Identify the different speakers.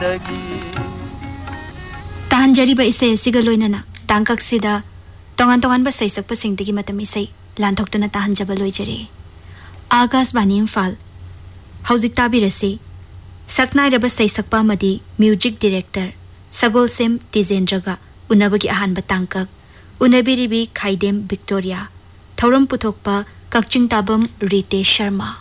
Speaker 1: ताहनजरीबा इसे सिगा लोइनना तांकक्सिदा तोंगान तोंगान बा सैसकपा सिंगदगी मतम इसे लानथोक्तुना ताहनजबा लोइजरे आकाशवाणी इम्फाल हौजिक ताबिरसे सकनाइरबा सैसकपा मदी music director सगोलसेम तिजेंद्रगा उनबगी अहानबा तांकक उनबिरिबी खाइदेम Victoria थौरम पुथोकपा Kakching Tabam Ritesh Sharma.